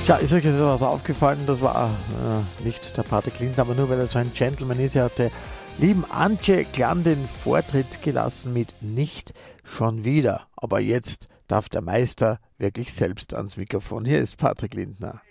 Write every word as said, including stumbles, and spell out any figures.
Tja, ist euch jetzt was aufgefallen? Das war äh, nicht der Patrick Lindner, aber nur weil er so ein Gentleman ist. Er hat der lieben Antje Klan den Vortritt gelassen mit "Nicht schon wieder". Aber jetzt darf der Meister wirklich selbst ans Mikrofon. Hier ist Patrick Lindner.